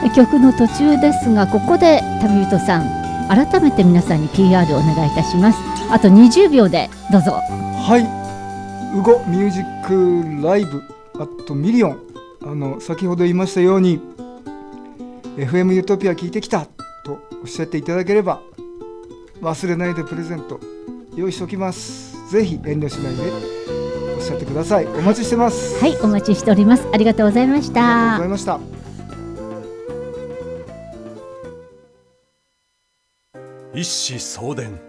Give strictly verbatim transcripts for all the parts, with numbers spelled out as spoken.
曲の途中ですが、ここで旅人さん改めて皆さんに ピーアール お願いいたします。あとにじゅうびょうでどうぞ。 はい、ウゴミュージックライブアットミリオン、あの先ほど言いましたように エフエム ユートピア聞いてきたとおっしゃっていただければ、忘れないでプレゼント用意しておきます。ぜひ遠慮しないでおっしゃってください。お待ちしてます。 はい、お待ちしております。ありがとうございました。 ありがとうございました。 一子相伝、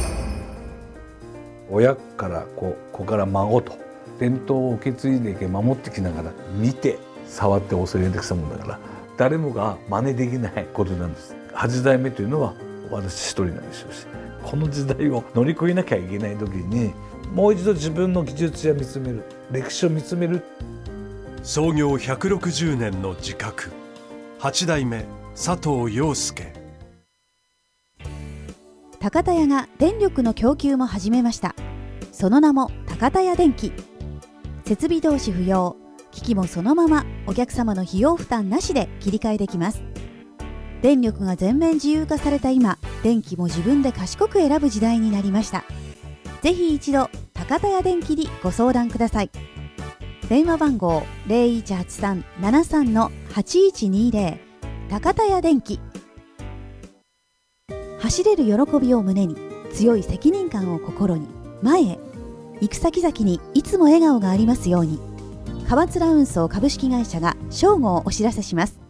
親から子、子から孫と伝統を受け継いでいけ、守ってきながら見て触って恐れてきたもんだから、誰もが真似できないことなんです。はち代目というのは私一人なんでしょうし、この時代を乗り越えなきゃいけない時にもう一度自分の技術や見つめる、歴史を見つめる。 創業ひゃくろくじゅうねんの自覚、はち代目佐藤陽介。 高田屋が電力の供給も始めました。その名も高田屋電気。設備投資不要、機器もそのままお客様の費用負担なしで切り替えできます。電力が全面自由化された今、電気も自分で賢く選ぶ時代になりました。ぜひ一度高田屋電気にご相談ください。電話番号 ゼロいちはちさん ななさん はちいちにゼロ、 高田屋電気。走れる喜びを胸に、強い責任感を心に、前へ行く先々にいつも笑顔がありますように。川津運送株式会社が正午をお知らせします。